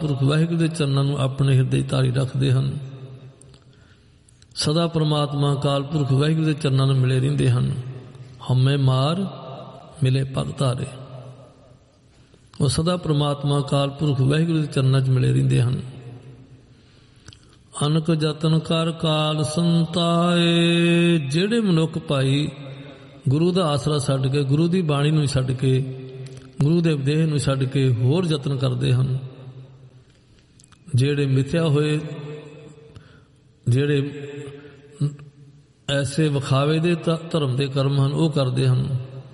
ਪੁਰਖ ਵਾਹਿਗੁਰੂ ਦੇ ਚਰਨਾਂ ਨੂੰ ਆਪਣੇ ਹਿਰਦੇ ਧਾਰੀ ਰੱਖਦੇ ਹਨ। ਸਦਾ ਪ੍ਰਮਾਤਮਾ ਅਕਾਲ ਪੁਰਖ ਵਾਹਿਗੁਰੂ ਦੇ ਚਰਨਾਂ ਨੂੰ ਮਿਲੇ ਰਹਿੰਦੇ ਹਨ। ਹਉਮੈ ਮਾਰ ਮਿਲੇ ਪਗ ਧਾਰੇ। ਉਹ ਸਦਾ ਪ੍ਰਮਾਤਮਾ ਅਕਾਲ ਪੁਰਖ ਵਾਹਿਗੁਰੂ ਦੇ ਚਰਨਾਂ 'ਚ ਮਿਲੇ ਰਹਿੰਦੇ ਹਨ। ਅਨਕ ਯਤਨ ਕਰ ਕਾਲ ਸੰਤਾਏ। ਜਿਹੜੇ ਮਨੁੱਖ ਭਾਈ ਗੁਰੂ ਦਾ ਆਸਰਾ ਛੱਡ ਕੇ, ਗੁਰੂ ਦੀ ਬਾਣੀ ਨੂੰ ਛੱਡ ਕੇ, ਗੁਰੂ ਦੇ ਉਪਦੇਸ਼ ਨੂੰ ਛੱਡ ਕੇ ਹੋਰ ਯਤਨ ਕਰਦੇ ਹਨ, ਜਿਹੜੇ ਮਿਥਿਆ ਹੋਏ, ਜਿਹੜੇ ਐਸੇ ਵਿਖਾਵੇ ਦੇ ਧਰਮ ਦੇ ਕਰਮ ਹਨ ਉਹ ਕਰਦੇ ਹਨ,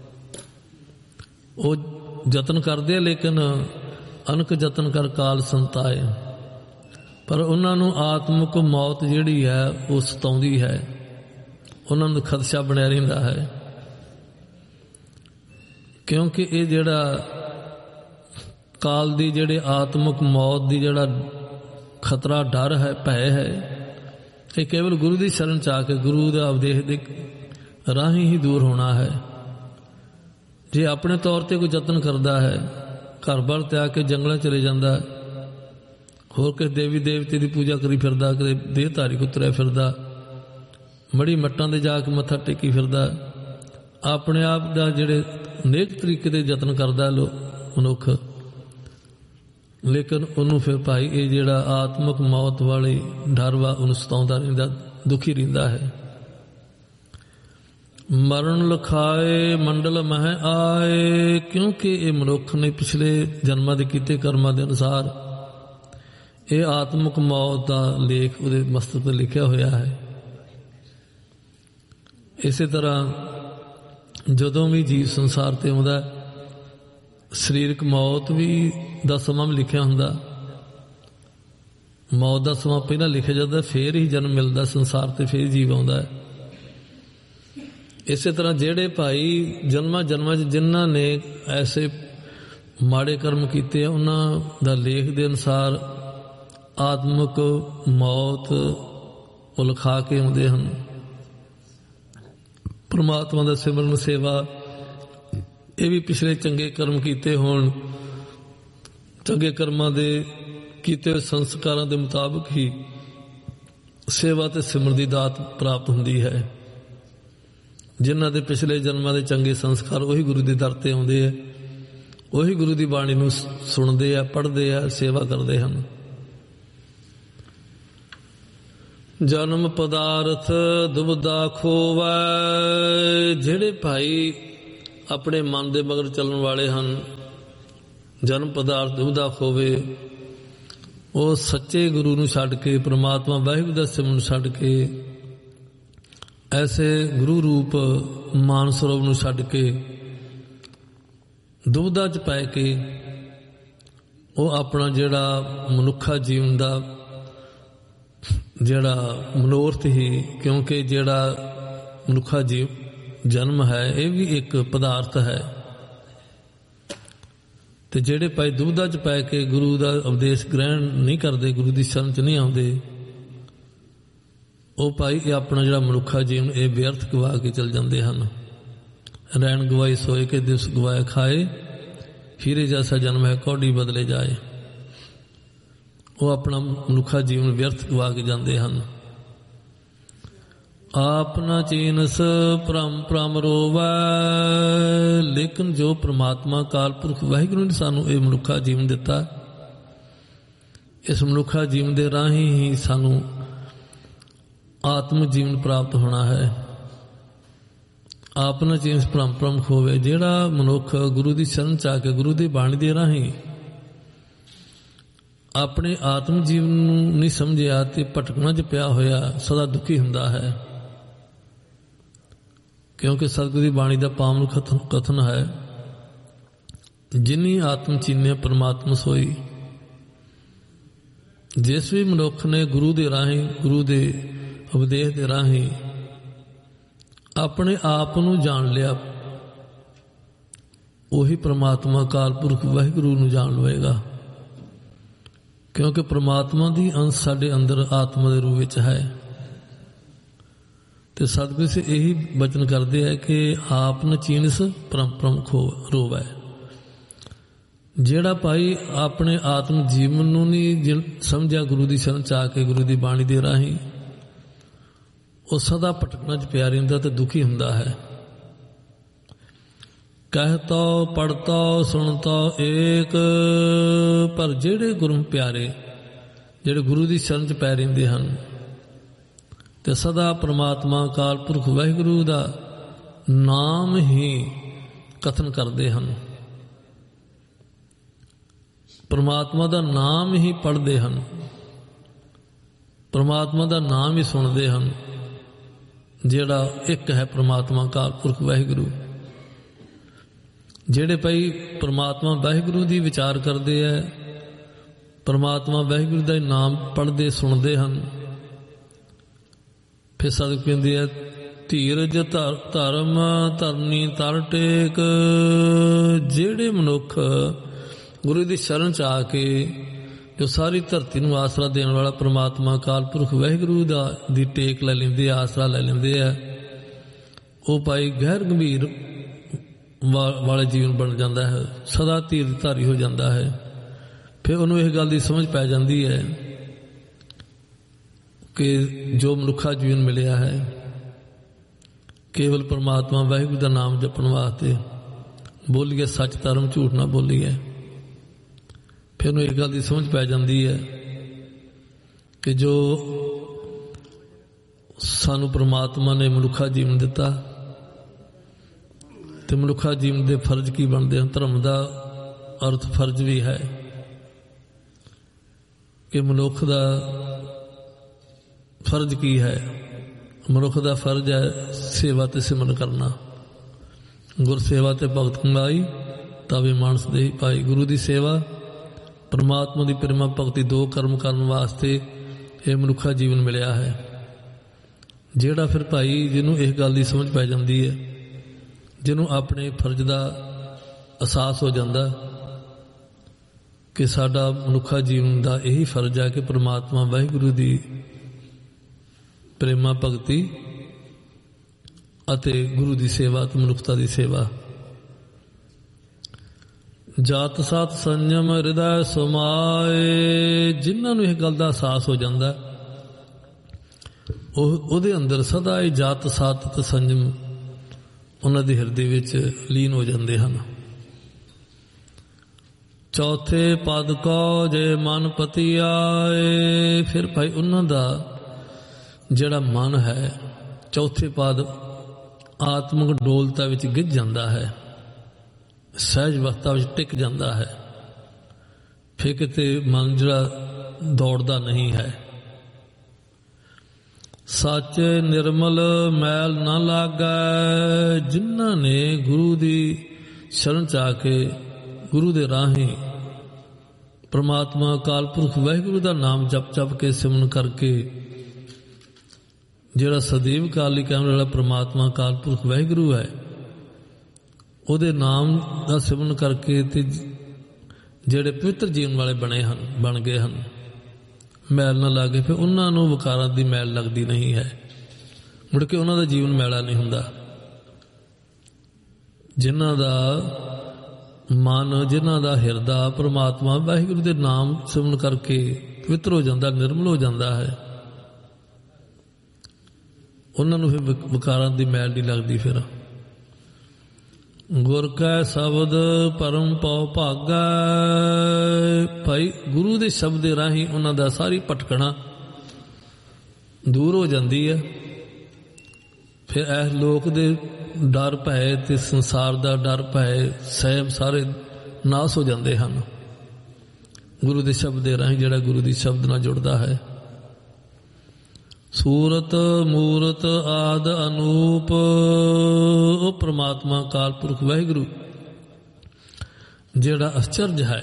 ਉਹ ਯਤਨ ਕਰਦੇ ਆ, ਲੇਕਿਨ ਅਨਕ ਯਤਨ ਕਰ ਕਾਲ ਸੰਤਾਏ। ਪਰ ਉਹਨਾਂ ਨੂੰ ਆਤਮਿਕ ਮੌਤ ਜਿਹੜੀ ਹੈ ਉਹ ਸਤਾਉਂਦੀ ਹੈ, ਉਹਨਾਂ ਨੂੰ ਖਦਸ਼ਾ ਬਣਿਆ ਰਹਿੰਦਾ ਹੈ। ਕਿਉਂਕਿ ਇਹ ਜਿਹੜਾ ਕਾਲ ਦੀ, ਜਿਹੜੇ ਆਤਮਿਕ ਮੌਤ ਦੀ ਜਿਹੜਾ ਖਤਰਾ, ਡਰ ਹੈ, ਭੈ ਹੈ, ਇਹ ਕੇਵਲ ਗੁਰੂ ਦੀ ਸ਼ਰਨ 'ਚ ਆ ਕੇ, ਗੁਰੂ ਦਾ ਉਪਦੇਸ਼ ਦੇ ਰਾਹੀਂ ਹੀ ਦੂਰ ਹੋਣਾ ਹੈ। ਜੇ ਆਪਣੇ ਤੌਰ 'ਤੇ ਕੋਈ ਯਤਨ ਕਰਦਾ ਹੈ, ਘਰ ਬਾਰ ਤਿਆਗ ਕੇ ਜੰਗਲਾਂ ਚਲੇ ਜਾਂਦਾ, ਹੋਰ ਕਿਸੇ ਦੇਵੀ ਦੇਵਤੇ ਦੀ ਪੂਜਾ ਕਰੀ ਫਿਰਦਾ, ਕਦੇ ਦੇਹ ਧਾਰੀ ਕੋ ਤੁਰਿਆ ਫਿਰਦਾ, ਮੜੀ ਮੱਟਾਂ 'ਤੇ ਜਾ ਕੇ ਮੱਥਾ ਟੇਕੀ ਫਿਰਦਾ, ਆਪਣੇ ਆਪ ਦਾ ਜਿਹੜੇ ਨੇਕ ਤਰੀਕੇ ਦੇ ਯਤਨ ਕਰਦਾ ਮਨੁੱਖ, ਲੇਕਿਨ ਉਹਨੂੰ ਫਿਰ ਭਾਈ ਇਹ ਜਿਹੜਾ ਆਤਮਿਕ ਮੌਤ ਵਾਲੀ ਡਰ ਵਾ ਉਹਨੂੰ ਸਤਾਉਂਦਾ ਰਹਿੰਦਾ, ਦੁਖੀ ਰਹਿੰਦਾ ਹੈ। ਮਰਨ ਲਿਖਾਏ ਮੰਡਲ ਮਹਿ ਆਏ। ਕਿਉਂਕਿ ਇਹ ਮਨੁੱਖ ਨੇ ਪਿਛਲੇ ਜਨਮਾਂ ਦੇ ਕੀਤੇ ਕਰਮਾਂ ਦੇ ਅਨੁਸਾਰ ਇਹ ਆਤਮਿਕ ਮੌਤ ਦਾ ਲੇਖ ਉਹਦੇ ਮਸਤਕ 'ਤੇ ਲਿਖਿਆ ਹੋਇਆ ਹੈ। ਇਸੇ ਤਰ੍ਹਾਂ ਜਦੋਂ ਵੀ ਜੀਵ ਸੰਸਾਰ 'ਤੇ ਆਉਂਦਾ, ਸਰੀਰਕ ਮੌਤ ਵੀ ਦਾ ਸਮਾਂ ਵੀ ਲਿਖਿਆ ਹੁੰਦਾ। ਮੌਤ ਦਾ ਸਮਾਂ ਪਹਿਲਾਂ ਲਿਖਿਆ ਜਾਂਦਾ, ਫੇਰ ਹੀ ਜਨਮ ਮਿਲਦਾ ਸੰਸਾਰ 'ਤੇ, ਫੇਰ ਜੀਵ ਆਉਂਦਾ ਹੈ। ਇਸੇ ਤਰ੍ਹਾਂ ਜਿਹੜੇ ਭਾਈ ਜਨਮਾਂ 'ਚ ਜਿਨ੍ਹਾਂ ਨੇ ਐਸੇ ਮਾੜੇ ਕਰਮ ਕੀਤੇ ਆ, ਉਹਨਾਂ ਦਾ ਲੇਖ ਦੇ ਅਨੁਸਾਰ ਆਤਮਿਕ ਮੌਤ ਉਹ ਲਿਖਾ ਕੇ ਆਉਂਦੇ ਹਨ। ਪਰਮਾਤਮਾ ਦਾ ਸਿਮਰਨ ਸੇਵਾ, ਇਹ ਵੀ ਪਿਛਲੇ ਚੰਗੇ ਕਰਮ ਕੀਤੇ ਹੋਣ, ਚੰਗੇ ਕਰਮਾਂ ਦੇ ਕੀਤੇ ਹੋਏ ਸੰਸਕਾਰਾਂ ਦੇ ਮੁਤਾਬਕ ਹੀ ਸੇਵਾ ਤੇ ਸਿਮਰਨ ਦੀ ਦਾਤ ਪ੍ਰਾਪਤ ਹੁੰਦੀ ਹੈ। ਜਿਨ੍ਹਾਂ ਦੇ ਪਿਛਲੇ ਜਨਮਾਂ ਦੇ ਚੰਗੇ ਸੰਸਕਾਰ, ਉਹੀ ਗੁਰੂ ਦੇ ਦਰ ਤੇ ਆਉਂਦੇ ਆ, ਉਹੀ ਗੁਰੂ ਦੀ ਬਾਣੀ ਨੂੰ ਸੁਣਦੇ ਆ, ਪੜ੍ਹਦੇ ਆ, ਸੇਵਾ ਕਰਦੇ ਹਨ। ਜਨਮ ਪਦਾਰਥ ਦੁਬਦਾ ਖੋਵੈ। ਜਿਹੜੇ ਭਾਈ ਆਪਣੇ ਮਨ ਦੇ ਮਗਰ ਚੱਲਣ ਵਾਲੇ ਹਨ, ਜਨਮ ਪਦਾਰਥ ਦੁਬਦਾ ਖੋਵੇ, ਉਹ ਸੱਚੇ ਗੁਰੂ ਨੂੰ ਛੱਡ ਕੇ, ਪ੍ਰਮਾਤਮਾ ਵਾਹਿਗੁਰੂ ਦਾ ਸਿਮਰਨ ਛੱਡ ਕੇ, ਐਸੇ ਗੁਰੂ ਰੂਪ ਮਾਨ ਸਰੋਵਰ ਨੂੰ ਛੱਡ ਕੇ ਦੁਬਦਾ 'ਚ ਪੈ ਕੇ ਉਹ ਆਪਣਾ ਜਿਹੜਾ ਮਨੁੱਖਾ ਜੀਵਨ ਦਾ ਜਿਹੜਾ ਮਨੋਰਥ ਹੀ, ਕਿਉਂਕਿ ਜਿਹੜਾ ਮਨੁੱਖਾ ਜਨਮ ਹੈ ਇਹ ਵੀ ਇੱਕ ਪਦਾਰਥ ਹੈ, ਤੇ ਜਿਹੜੇ ਭਾਈ ਦੁਬਦਾ 'ਚ ਪੈ ਕੇ ਗੁਰੂ ਦਾ ਉਪਦੇਸ਼ ਗ੍ਰਹਿਣ ਨਹੀਂ ਕਰਦੇ, ਗੁਰੂ ਦੀ ਸ਼ਰਨ 'ਚ ਨਹੀਂ ਆਉਂਦੇ, ਉਹ ਭਾਈ ਇਹ ਆਪਣਾ ਜਿਹੜਾ ਮਨੁੱਖਾ ਜੀਵਨ ਇਹ ਵਿਅਰਥ ਗਵਾ ਕੇ ਚਲ ਜਾਂਦੇ ਹਨ। ਰੈਣ ਗਵਾਈ ਸੋਏ ਕੇ ਦਿਵਸ ਗਵਾਏ ਖਾਏ, ਹੀਰੇ ਜੈਸਾ ਜਨਮ ਹੈ ਕੌਡੀ ਬਦਲੇ ਜਾਏ। ਉਹ ਆਪਣਾ ਮਨੁੱਖਾ ਜੀਵਨ ਵਿਅਰਥ ਗਵਾ ਕੇ ਜਾਂਦੇ ਹਨ। ਆਪ ਨਾ ਚੀਨਸ ਭਰਮ ਭਰਮ ਰੋਵੈ। ਲੇਕਿਨ ਜੋ ਪ੍ਰਮਾਤਮਾ ਅਕਾਲ ਪੁਰਖ ਵਾਹਿਗੁਰੂ ਨੇ ਸਾਨੂੰ ਇਹ ਮਨੁੱਖਾ ਜੀਵਨ ਦਿੱਤਾ, ਇਸ ਮਨੁੱਖਾ ਜੀਵਨ ਦੇ ਰਾਹੀਂ ਹੀ ਸਾਨੂੰ ਆਤਮ ਜੀਵਨ ਪ੍ਰਾਪਤ ਹੋਣਾ ਹੈ। ਆਪ ਨਾ ਚੀਨਸ ਭਰਮ ਭਰਮ ਖੋਵੇ। ਜਿਹੜਾ ਮਨੁੱਖ ਗੁਰੂ ਦੀ ਸ਼ਰਨ 'ਚ ਆ ਕੇ, ਗੁਰੂ ਦੀ ਬਾਣੀ ਦੇ ਰਾਹੀਂ ਆਪਣੇ ਆਤਮ ਜੀਵਨ ਨੂੰ ਨਹੀਂ ਸਮਝਿਆ ਤੇ ਭਟਕਣਾ 'ਚ ਪਿਆ ਹੋਇਆ ਸਦਾ ਦੁਖੀ ਹੁੰਦਾ ਹੈ। ਕਿਉਂਕਿ ਸਤਿਗੁਰੂ ਦੀ ਬਾਣੀ ਦਾ ਪਾਵਨ ਕਥਨ ਹੈ, ਜਿਨੀ ਆਤਮ ਚੀਨਿਆ ਪਰਮਾਤਮਾ ਸੋਈ। ਜਿਸ ਵੀ ਮਨੁੱਖ ਨੇ ਗੁਰੂ ਦੇ ਰਾਹੀਂ, ਗੁਰੂ ਦੇ ਉਪਦੇਸ਼ ਦੇ ਰਾਹੀਂ ਆਪਣੇ ਆਪ ਨੂੰ ਜਾਣ ਲਿਆ, ਉਹੀ ਪ੍ਰਮਾਤਮਾ ਅਕਾਲ ਪੁਰਖ ਵਾਹਿਗੁਰੂ ਨੂੰ ਜਾਣ ਲਵੇਗਾ। ਕਿਉਂਕਿ ਪ੍ਰਮਾਤਮਾ ਦੀ ਅੰਸ਼ ਸਾਡੇ ਅੰਦਰ ਆਤਮਾ ਦੇ ਰੂਪ ਵਿੱਚ ਹੈ। ਤੇ ਸਤਿਗੁਰੂ ਸੇ ਇਹੀ ਬਚਨ ਕਰਦੇ ਹੈ ਕਿ ਆਪ ਨ ਚੀਨਸ ਭਰਮ ਭਰਮ ਰੋਵੈ। ਜਿਹੜਾ ਭਾਈ ਆਪਣੇ ਆਤਮ ਜੀਵਨ ਨੂੰ ਨਹੀਂ ਸਮਝਿਆ, ਗੁਰੂ ਦੀ ਸ਼ਰਨ ਚ ਆ ਕੇ ਗੁਰੂ ਦੀ ਬਾਣੀ ਦੇ ਰਾਹੀਂ, ਉਹ ਸਦਾ ਭਟਕਣਾ ਚ ਪਿਆ ਰਹਿੰਦਾ ਤੇ ਦੁਖੀ ਹੁੰਦਾ ਹੈ। ਕਹਿਤੋ ਪੜਤੋ ਸੁਣਤੋ ਏਕ, ਪਰ ਜਿਹੜੇ ਗੁਰੂ ਪਿਆਰੇ, ਜਿਹੜੇ ਗੁਰੂ ਦੀ ਸ਼ਰਨ ਚ ਪੈ ਰਹਿੰਦੇ ਹਨ ਤੇ ਸਦਾ ਪ੍ਰਮਾਤਮਾ ਅਕਾਲ ਪੁਰਖ ਵਾਹਿਗੁਰੂ ਦਾ ਨਾਮ ਹੀ ਕਥਨ ਕਰਦੇ ਹਨ, ਪ੍ਰਮਾਤਮਾ ਦਾ ਨਾਮ ਹੀ ਪੜ੍ਹਦੇ ਹਨ, ਪ੍ਰਮਾਤਮਾ ਦਾ ਨਾਮ ਹੀ ਸੁਣਦੇ ਹਨ, ਜਿਹੜਾ ਇੱਕ ਹੈ ਪ੍ਰਮਾਤਮਾ ਅਕਾਲ ਪੁਰਖ ਵਾਹਿਗੁਰੂ। ਜਿਹੜੇ ਭਾਈ ਪ੍ਰਮਾਤਮਾ ਵਾਹਿਗੁਰੂ ਦੀ ਵਿਚਾਰ ਕਰਦੇ ਹੈ, ਪ੍ਰਮਾਤਮਾ ਵਾਹਿਗੁਰੂ ਦਾ ਨਾਮ ਪੜ੍ਹਦੇ ਸੁਣਦੇ ਹਨ, ਫਿਰ ਸਤਿਗੁਰ ਕਹਿੰਦੇ ਆ ਧੀਰਜ ਧਰਮ ਧਰਨੀ ਤਰ ਟੇਕ। ਜਿਹੜੇ ਮਨੁੱਖ ਗੁਰੂ ਦੀ ਸ਼ਰਨ ਚ ਆ ਕੇ ਜੋ ਸਾਰੀ ਧਰਤੀ ਨੂੰ ਆਸਰਾ ਦੇਣ ਵਾਲਾ ਪ੍ਰਮਾਤਮਾ ਅਕਾਲ ਪੁਰਖ ਵਾਹਿਗੁਰੂ ਦੀ ਟੇਕ ਲੈ ਲੈਂਦੇ, ਆਸਰਾ ਲੈ ਲੈਂਦੇ ਆ, ਉਹ ਭਾਈ ਗਹਿਰ ਗੰਭੀਰ ਵਾਲੇ ਜੀਵਨ ਬਣ ਜਾਂਦਾ ਹੈ, ਸਦਾ ਧੀਰ ਧਾਰੀ ਹੋ ਜਾਂਦਾ ਹੈ। ਫਿਰ ਉਹਨੂੰ ਇਹ ਗੱਲ ਦੀ ਸਮਝ ਪੈ ਜਾਂਦੀ ਹੈ ਕਿ ਜੋ ਮਨੁੱਖਾ ਜੀਵਨ ਮਿਲਿਆ ਹੈ ਕੇਵਲ ਪਰਮਾਤਮਾ ਵਾਹਿਗੁਰੂ ਦਾ ਨਾਮ ਜਪਣ ਵਾਸਤੇ, ਬੋਲੀਏ ਸੱਚ ਧਰਮ ਝੂਠ ਨਾ ਬੋਲੀਏ। ਫਿਰ ਉਹਨੂੰ ਇਹ ਗੱਲ ਦੀ ਸਮਝ ਪੈ ਜਾਂਦੀ ਹੈ ਕਿ ਜੋ ਸਾਨੂੰ ਪਰਮਾਤਮਾ ਨੇ ਮਨੁੱਖਾ ਜੀਵਨ ਦਿੱਤਾ ਤੇ ਮਨੁੱਖਾ ਜੀਵਨ ਦੇ ਫਰਜ਼ ਕੀ ਬਣਦੇ ਹਨ। ਧਰਮ ਦਾ ਅਰਥ ਫਰਜ਼ ਵੀ ਹੈ ਕਿ ਮਨੁੱਖ ਦਾ ਫਰਜ਼ ਕੀ ਹੈ। ਮਨੁੱਖ ਦਾ ਫਰਜ਼ ਹੈ ਸੇਵਾ ਤੇ ਸਿਮਰਨ ਕਰਨਾ। ਗੁਰ ਸੇਵਾ ਤੇ ਭਗਤ ਕਮਾਈ ਤਾਵੇ ਮਾਨਸ ਦੇਹੀ ਪਾਈ। ਗੁਰੂ ਦੀ ਸੇਵਾ, ਪਰਮਾਤਮਾ ਦੀ ਪ੍ਰੇਮਾ ਭਗਤੀ, ਦੋ ਕਰਮ ਕਰਨ ਵਾਸਤੇ ਇਹ ਮਨੁੱਖਾ ਜੀਵਨ ਮਿਲਿਆ ਹੈ। ਜਿਹੜਾ ਫਿਰ ਭਾਈ ਜਿਹਨੂੰ ਇਸ ਗੱਲ ਦੀ ਸਮਝ ਪੈ ਜਾਂਦੀ ਹੈ, ਜਿਹਨੂੰ ਆਪਣੇ ਫਰਜ਼ ਦਾ ਅਹਿਸਾਸ ਹੋ ਜਾਂਦਾ ਕਿ ਸਾਡਾ ਮਨੁੱਖਾ ਜੀਵਨ ਦਾ ਇਹੀ ਫਰਜ਼ ਹੈ ਕਿ ਪਰਮਾਤਮਾ ਵਾਹਿਗੁਰੂ ਦੀ ਪ੍ਰੇਮਾ ਭਗਤੀ ਅਤੇ ਗੁਰੂ ਦੀ ਸੇਵਾ ਤੇ ਮਨੁੱਖਤਾ ਦੀ ਸੇਵਾ। ਜਾਤ ਸਾਤ ਸੰਜਮ ਹਿਰਦੈ ਸਮਾਏ। ਜਿਨ੍ਹਾਂ ਨੂੰ ਇਹ ਗੱਲ ਦਾ ਅਹਿਸਾਸ ਹੋ ਜਾਂਦਾ ਉਹਦੇ ਅੰਦਰ ਸਦਾ ਹੀ ਜਾਤ ਸਾਤ ਤੇ ਸੰਜਮ ਉਹਨਾਂ ਦੇ ਹਿਰਦੇ ਵਿੱਚ ਲੀਨ ਹੋ ਜਾਂਦੇ ਹਨ। ਚੌਥੇ ਪਦ ਕੋ ਜੇ ਮਨ ਪਤੀ ਆਏ। ਫਿਰ ਭਾਈ ਉਹਨਾਂ ਦਾ ਜਿਹੜਾ ਮਨ ਹੈ ਚੌਥੇ ਪਦ ਆਤਮਿਕ ਡੋਲਤਾ ਵਿੱਚ ਗਿੱਝ ਜਾਂਦਾ ਹੈ, ਸਹਿਜ ਅਵਸਥਾ ਵਿੱਚ ਟਿਕ ਜਾਂਦਾ ਹੈ। ਫਿਰ ਕਿਤੇ ਮਨ ਜਿਹੜਾ ਦੌੜਦਾ ਨਹੀਂ ਹੈ। ਸੱਚ ਨਿਰਮਲ ਮੈਲ ਨਾ ਲਾਗੈ। ਜਿਨ੍ਹਾਂ ਨੇ ਗੁਰੂ ਦੀ ਸ਼ਰਨ ਚ ਆ ਕੇ ਗੁਰੂ ਦੇ ਰਾਹੀਂ ਪ੍ਰਮਾਤਮਾ ਅਕਾਲ ਪੁਰਖ ਵਾਹਿਗੁਰੂ ਦਾ ਨਾਮ ਜਪ ਜਪ ਕੇ ਸਿਮਰਨ ਕਰਕੇ, ਜਿਹੜਾ ਸਦੀਵ ਕਾਲੀ ਕਹਿਣ ਵਾਲਾ ਪ੍ਰਮਾਤਮਾ ਅਕਾਲ ਪੁਰਖ ਵਾਹਿਗੁਰੂ ਹੈ, ਉਹਦੇ ਨਾਮ ਦਾ ਸਿਮਰਨ ਕਰਕੇ ਤੇ ਜਿਹੜੇ ਪਵਿੱਤਰ ਜੀਵਨ ਵਾਲੇ ਬਣ ਗਏ ਹਨ, ਮੈਲ ਨਾ ਲੱਗੇ, ਫਿਰ ਉਹਨਾਂ ਨੂੰ ਵਿਕਾਰਾਂ ਦੀ ਮੈਲ ਲੱਗਦੀ ਨਹੀਂ ਹੈ। ਮੁੜ ਕੇ ਉਹਨਾਂ ਦਾ ਜੀਵਨ ਮੈਲਾ ਨਹੀਂ ਹੁੰਦਾ। ਜਿਨ੍ਹਾਂ ਦਾ ਮਨ, ਜਿਨ੍ਹਾਂ ਦਾ ਹਿਰਦਾ ਪ੍ਰਮਾਤਮਾ ਵਾਹਿਗੁਰੂ ਦੇ ਨਾਮ ਸਿਮਰਨ ਕਰਕੇ ਪਵਿੱਤਰ ਹੋ ਜਾਂਦਾ, ਨਿਰਮਲ ਹੋ ਜਾਂਦਾ ਹੈ, ਉਹਨਾਂ ਨੂੰ ਫਿਰ ਵਿਕਾਰਾਂ ਦੀ ਮੈਲ ਨਹੀਂ ਲੱਗਦੀ। ਫਿਰ ਗੁਰ ਕੈ ਸ਼ਬਦ ਪਰਮ ਪਉ ਭਾਗੈ। ਭਾਈ ਗੁਰੂ ਦੇ ਸ਼ਬਦ ਦੇ ਰਾਹੀਂ ਉਹਨਾਂ ਦਾ ਸਾਰੀ ਭਟਕਣਾ ਦੂਰ ਹੋ ਜਾਂਦੀ ਹੈ। ਫਿਰ ਇਸ ਲੋਕ ਦੇ ਡਰ ਭੈ ਤੇ ਸੰਸਾਰ ਦਾ ਡਰ ਭੈ ਸਹਿਮ ਸਾਰੇ ਨਾਸ ਹੋ ਜਾਂਦੇ ਹਨ ਗੁਰੂ ਦੇ ਸ਼ਬਦ ਦੇ ਰਾਹੀਂ, ਜਿਹੜਾ ਗੁਰੂ ਦੀ ਸ਼ਬਦ ਨਾਲ ਜੁੜਦਾ ਹੈ। ਸੂਰਤ ਮੂਰਤ ਆਦ ਅਨੂਪ। ਉਹ ਪ੍ਰਮਾਤਮਾ ਅਕਾਲ ਪੁਰਖ ਵਾਹਿਗੁਰੂ ਜਿਹੜਾ ਅਚਰਜ ਹੈ,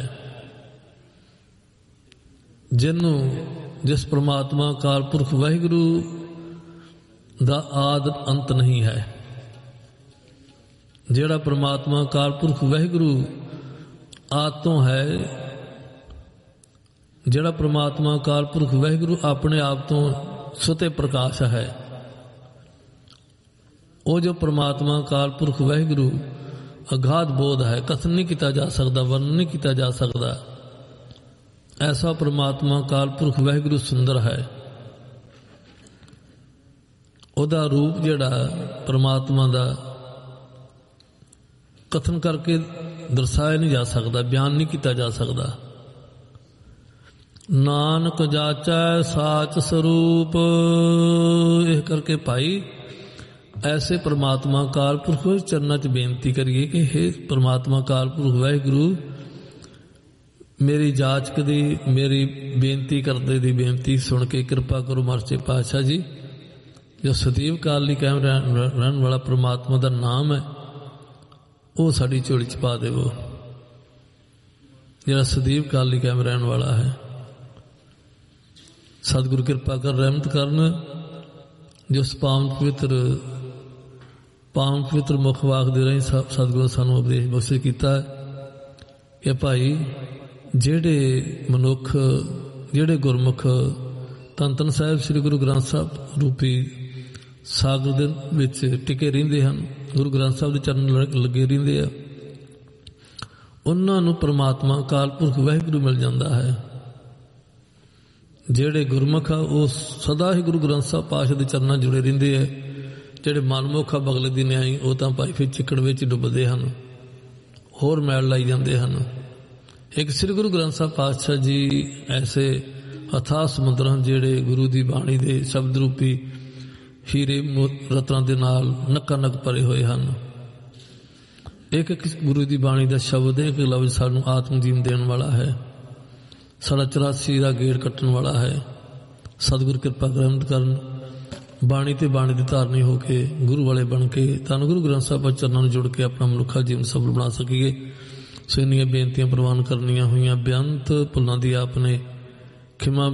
ਜਿਸ ਪ੍ਰਮਾਤਮਾ ਅਕਾਲ ਪੁਰਖ ਵਾਹਿਗੁਰੂ ਦਾ ਆਦ ਅੰਤ ਨਹੀਂ ਹੈ, ਜਿਹੜਾ ਪ੍ਰਮਾਤਮਾ ਅਕਾਲ ਪੁਰਖ ਵਾਹਿਗੁਰੂ ਆਦ ਤੋਂ ਹੈ, ਜਿਹੜਾ ਪ੍ਰਮਾਤਮਾ ਅਕਾਲ ਪੁਰਖ ਵਾਹਿਗੁਰੂ ਆਪਣੇ ਆਪ ਤੋਂ ਸੁਤੇ ਪ੍ਰਕਾਸ਼ ਹੈ, ਉਹ ਜੋ ਪ੍ਰਮਾਤਮਾ ਅਕਾਲ ਪੁਰਖ ਵਾਹਿਗੁਰੂ ਅਗਾਧ ਬੋਧ ਹੈ, ਕਥਨ ਨਹੀਂ ਕੀਤਾ ਜਾ ਸਕਦਾ, ਵਰਣਨ ਨਹੀਂ ਕੀਤਾ ਜਾ ਸਕਦਾ। ਐਸਾ ਪ੍ਰਮਾਤਮਾ ਅਕਾਲ ਪੁਰਖ ਵਾਹਿਗੁਰੂ ਸੁੰਦਰ ਹੈ। ਉਹਦਾ ਰੂਪ ਜਿਹੜਾ ਪ੍ਰਮਾਤਮਾ ਦਾ ਕਥਨ ਕਰਕੇ ਦਰਸਾਇਆ ਨਹੀਂ ਜਾ ਸਕਦਾ, ਬਿਆਨ ਨਹੀਂ ਕੀਤਾ ਜਾ ਸਕਦਾ। ਨਾਨਕ ਜਾਚੈ ਸਾਚ ਸਰੂਪ। ਇਹ ਕਰਕੇ ਭਾਈ ਐਸੇ ਪ੍ਰਮਾਤਮਾ ਅਕਾਲ ਪੁਰਖ ਚਰਨਾਂ 'ਚ ਬੇਨਤੀ ਕਰੀਏ ਕਿ ਹੇ ਪ੍ਰਮਾਤਮਾ ਅਕਾਲ ਪੁਰਖ ਵਾਹਿਗੁਰੂ, ਮੇਰੀ ਜਾਚਕ ਦੀ, ਮੇਰੀ ਬੇਨਤੀ ਕਰਦੇ ਦੀ ਬੇਨਤੀ ਸੁਣ ਕੇ ਕਿਰਪਾ ਕਰੋ। ਮਰਚੇ ਪਾਤਸ਼ਾਹ ਜੀ, ਜੋ ਸਦੀਵ ਕਾਲ ਲਈ ਕਾਇਮ ਰਹਿਣ ਵਾਲਾ ਪ੍ਰਮਾਤਮਾ ਦਾ ਨਾਮ ਹੈ, ਉਹ ਸਾਡੀ ਝੋਲੀ 'ਚ ਪਾ ਦੇਵੋ, ਜਿਹੜਾ ਸਦੀਵ ਕਾਲ ਲਈ ਕਾਇਮ ਰਹਿਣ ਵਾਲਾ ਹੈ। ਸਤਿਗੁਰੂ ਕਿਰਪਾ ਕਰ, ਰਹਿਮਤ ਕਰਨ। ਜਿਸ ਪਾਵਨ ਪਵਿੱਤਰ ਮੁਖ ਵਾਕ ਦੇ ਰਾਹੀਂ ਸਤਿਗੁਰੂ ਸਾਨੂੰ ਉਪਦੇਸ਼ ਬਖਸ਼ਿਸ਼ ਕੀਤਾ ਕਿ ਭਾਈ ਜਿਹੜੇ ਮਨੁੱਖ, ਜਿਹੜੇ ਗੁਰਮੁਖ ਧੰਨ ਧੰਨ ਸਾਹਿਬ ਸ੍ਰੀ ਗੁਰੂ ਗ੍ਰੰਥ ਸਾਹਿਬ ਰੂਪੀ ਸਾਗਰ ਦੇ ਵਿੱਚ ਟਿਕੇ ਰਹਿੰਦੇ ਹਨ, ਗੁਰੂ ਗ੍ਰੰਥ ਸਾਹਿਬ ਦੇ ਚਰਨ ਲੱਗੇ ਰਹਿੰਦੇ ਆ, ਉਹਨਾਂ ਨੂੰ ਪ੍ਰਮਾਤਮਾ ਅਕਾਲ ਪੁਰਖ ਵਾਹਿਗੁਰੂ ਮਿਲ ਜਾਂਦਾ ਹੈ। ਜਿਹੜੇ ਗੁਰਮੁਖ ਆ ਉਹ ਸਦਾ ਹੀ ਗੁਰੂ ਗ੍ਰੰਥ ਸਾਹਿਬ ਪਾਤਸ਼ਾਹ ਦੇ ਚਰਨਾਂ ਜੁੜੇ ਰਹਿੰਦੇ ਆ। ਜਿਹੜੇ ਮਨਮੁਖ ਆ ਬਗਲੇ ਦੀ ਨਿਆਈ, ਉਹ ਤਾਂ ਭਾਈ ਫਿਰ ਚਿੱਕੜ ਵਿੱਚ ਡੁੱਬਦੇ ਹਨ, ਹੋਰ ਮੈਲ ਲਾਈ ਜਾਂਦੇ ਹਨ। ਇੱਕ ਸ੍ਰੀ ਗੁਰੂ ਗ੍ਰੰਥ ਸਾਹਿਬ ਪਾਤਸ਼ਾਹ ਜੀ ਐਸੇ ਅਥਾਹ ਸਮੁੰਦਰ ਹਨ, ਜਿਹੜੇ ਗੁਰੂ ਦੀ ਬਾਣੀ ਦੇ ਸ਼ਬਦ ਰੂਪੀ ਹੀਰੇ ਰਤਨਾਂ ਦੇ ਨਾਲ ਨੱਕਾ ਨੱਕ ਭਰੇ ਹੋਏ ਹਨ। ਇੱਕ ਗੁਰੂ ਦੀ ਬਾਣੀ ਦਾ ਸ਼ਬਦ, ਇੱਕ ਲਫ਼ਜ਼ ਸਾਨੂੰ ਆਤਮ ਜੀਵਨ ਦੇਣ ਵਾਲਾ ਹੈ, ਸਾਡਾ 84 ਦਾ ਗੇੜ ਕੱਟਣ ਵਾਲਾ ਹੈ। ਸਤਿਗੁਰ ਕਿਰਪਾ ਰਹਿਮਤ ਕਰਨ, ਬਾਣੀ ਤੇ ਬਾਣੀ ਦੀ ਧਾਰਨੀ ਹੋ ਕੇ ਗੁਰੂ ਵਾਲੇ ਬਣ ਕੇ ਧੰਨ ਗੁਰੂ ਗ੍ਰੰਥ ਸਾਹਿਬ ਚਰਨਾਂ ਨੂੰ ਜੁੜ ਕੇ ਆਪਣਾ ਮਨੁੱਖਾ ਜੀਵਨ ਸਫਲ ਬਣਾ ਸਕੀਏ। ਸੋ ਇੰਨੀਆਂ ਬੇਨਤੀਆਂ ਪ੍ਰਵਾਨ ਕਰਨੀਆਂ ਹੋਈਆਂ, ਬੇਅੰਤ ਭੁੱਲਾਂ ਦੀ ਆਪਨੇ ਖਿਮਾ